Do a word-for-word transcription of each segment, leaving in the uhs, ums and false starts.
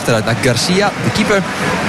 achteruit naar Garcia, de keeper.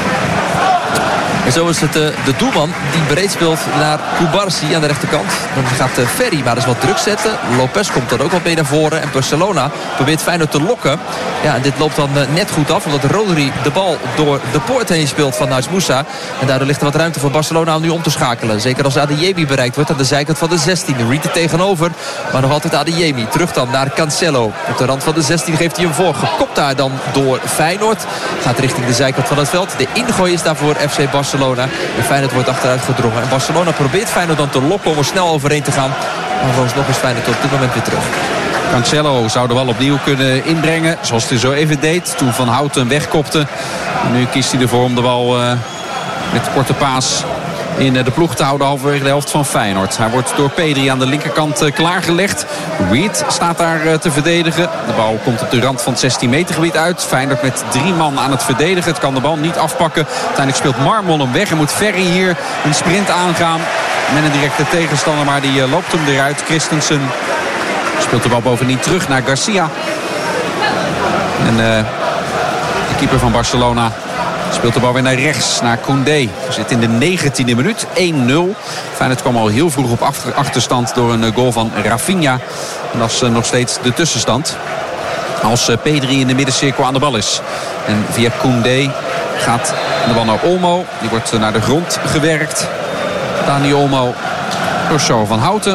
En zo is het uh, de doelman die breed speelt naar Cubarsi aan de rechterkant. Dan gaat uh, Ferry maar eens wat druk zetten. Lopez komt dan ook wat mee naar voren. En Barcelona probeert Feyenoord te lokken. Ja, en dit loopt dan uh, net goed af. Omdat Rodri de bal door de poort heen speelt van Haj Moussa. En daardoor ligt er wat ruimte voor Barcelona om nu om te schakelen. Zeker als Adeyemi bereikt wordt aan de zijkant van de zestien. Reed er tegenover. Maar nog altijd Adeyemi. Terug dan naar Cancelo. Op de rand van de zestien geeft hij hem voor. Gekopt daar dan door Feyenoord. Gaat richting de zijkant van het veld. De ingooi is daarvoor F C Barcelona. En Feyenoord wordt achteruit gedrongen. En Barcelona probeert Feyenoord dan te lokken om er snel overheen te gaan. Maar vooralsnog is Feyenoord op dit moment weer terug. Cancelo zou de bal opnieuw kunnen inbrengen. Zoals hij zo even deed. Toen Van Houten wegkopte. En nu kiest hij ervoor om de bal uh, met de korte paas in de ploeg te houden halverwege de helft van Feyenoord. Hij wordt door Pedri aan de linkerkant uh, klaargelegd. Reed staat daar uh, te verdedigen. De bal komt op de rand van het zestien meter gebied uit. Feyenoord met drie man aan het verdedigen. Het kan de bal niet afpakken. Uiteindelijk speelt Marmol hem weg. En moet Ferry hier een sprint aangaan met een directe tegenstander. Maar die uh, loopt hem eruit. Christensen speelt de bal bovendien terug naar Garcia. En uh, de keeper van Barcelona speelt de bal weer naar rechts, naar Koundé. We zitten in de negentiende minuut, één nul. Feyenoord kwam al heel vroeg op achterstand door een goal van Rafinha. En dat is nog steeds de tussenstand. Als Pedri in de middencirkel aan de bal is. En via Koundé gaat de bal naar Olmo. Die wordt naar de grond gewerkt. Dani Olmo door Sjo van Houten.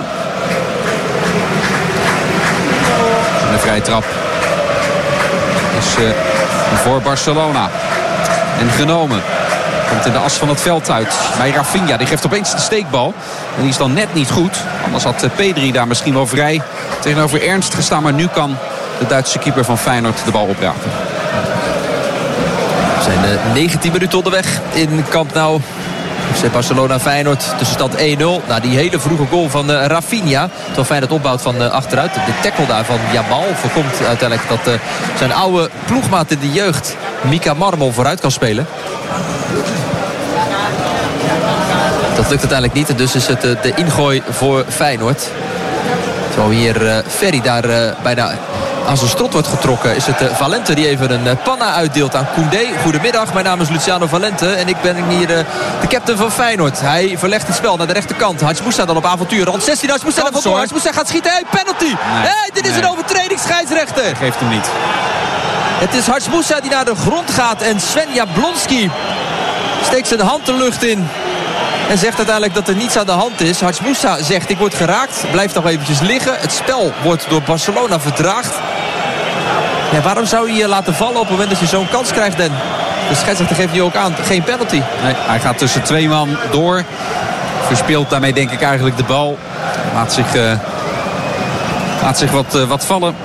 En de vrije trap is uh, voor Barcelona. En genomen. Komt in de as van het veld uit. Bij Rafinha. Die geeft opeens de steekbal. En die is dan net niet goed. Anders had Pedri daar misschien wel vrij tegenover Ernst gestaan. Maar nu kan de Duitse keeper van Feyenoord de bal oprapen. We zijn uh, negentien minuten onderweg in Camp Nou. F C Barcelona Feyenoord tussenstand één nul. Na die hele vroege goal van uh, Rafinha. Terwijl Feyenoord opbouwt van uh, achteruit. De tackle daar van Jamal voorkomt uiteindelijk dat uh, zijn oude ploegmaat in de jeugd Mika Marmol vooruit kan spelen. Dat lukt uiteindelijk niet. En dus is het uh, de ingooi voor Feyenoord. Terwijl hier uh, Ferry daar uh, bijna aan zijn strot wordt getrokken. Is het uh, Valente die even een uh, panna uitdeelt aan Koundé. Goedemiddag, mijn naam is Luciano Valente. En ik ben hier uh, de captain van Feyenoord. Hij verlegt het spel naar de rechterkant. Haj Moussa dan op avontuur. Rond zestien, Haj Moussa dan Haj Moussa gaat schieten. Hey, penalty! Nee, hey, dit is nee. een overtreding, scheidsrechter. Hij geeft hem niet. Het is Haj Moussa die naar de grond gaat. En Sven Jablonski steekt zijn hand de lucht in. En zegt uiteindelijk dat er niets aan de hand is. Haj Moussa zegt ik word geraakt. Blijft nog eventjes liggen. Het spel wordt door Barcelona vertraagd. Ja, waarom zou je je laten vallen op het moment dat je zo'n kans krijgt, Den? De scheidsrechter geeft nu ook aan. Geen penalty. Nee, hij gaat tussen twee man door. Verspeelt daarmee denk ik eigenlijk de bal. Laat zich, uh, laat zich wat, uh, wat vallen.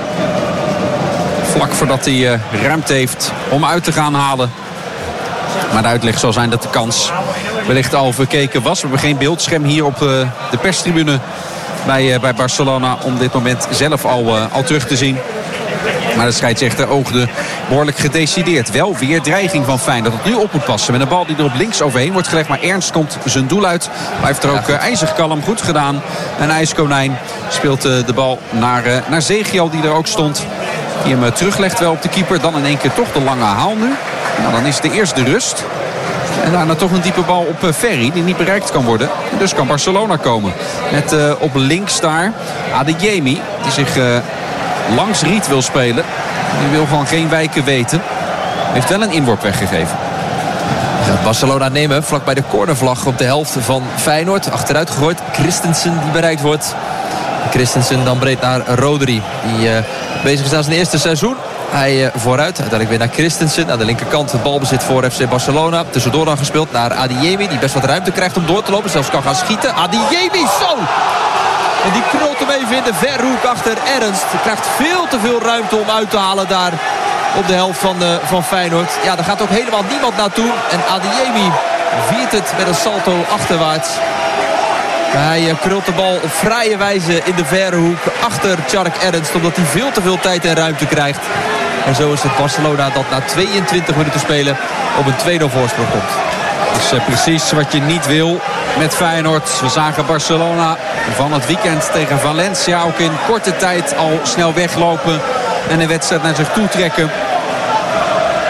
Vlak voordat hij uh, ruimte heeft om uit te gaan halen. Maar de uitleg zal zijn dat de kans wellicht al verkeken was. We hebben geen beeldscherm hier op uh, de perstribune bij, uh, bij Barcelona om dit moment zelf al, uh, al terug te zien. Maar de scheidsrechter oogde behoorlijk gedecideerd. Wel weer dreiging van Feyenoord dat nu op moet passen. Met een bal die er op links overheen wordt gelegd. Maar Ernst komt zijn doel uit. Hij heeft er ook uh, ijzig kalm goed gedaan. En IJskonijn speelt uh, de bal naar, uh, naar Zegio die er ook stond. Die hem uh, teruglegt wel op de keeper. Dan in één keer toch de lange haal nu. Nou, dan is de eerste rust. En daarna toch een diepe bal op uh, Ferry die niet bereikt kan worden. En dus kan Barcelona komen. Met uh, op links daar Adeyemi die zich Uh, langs Riet wil spelen. Die wil gewoon geen wijken weten. Heeft wel een inworp weggegeven. Gaat Barcelona nemen vlak bij de cornervlag op de helft van Feyenoord. Achteruit gegooid. Christensen die bereikt wordt. Christensen dan breed naar Rodri. Die uh, bezig is aan zijn eerste seizoen. Hij uh, vooruit. Uiteindelijk weer naar Christensen. Aan de linkerkant het balbezit voor F C Barcelona. Tussendoor dan gespeeld naar Adeyemi. Die best wat ruimte krijgt om door te lopen. Zelfs kan gaan schieten. Adeyemi, zo! En die knult hem even in de verhoek achter Ernst. Hij krijgt veel te veel ruimte om uit te halen daar op de helft van, uh, van Feyenoord. Ja, daar gaat ook helemaal niemand naartoe. En Adeyemi viert het met een salto achterwaarts. Hij uh, krult de bal op vrije wijze in de verre hoek achter Tjark Ernst. Omdat hij veel te veel tijd en ruimte krijgt. En zo is het Barcelona dat na tweeëntwintig minuten spelen op een twee nul voorsprong komt. Dat is uh, precies wat je niet wil met Feyenoord. We zagen Barcelona van het weekend tegen Valencia ook in korte tijd al snel weglopen. En de wedstrijd naar zich toe trekken.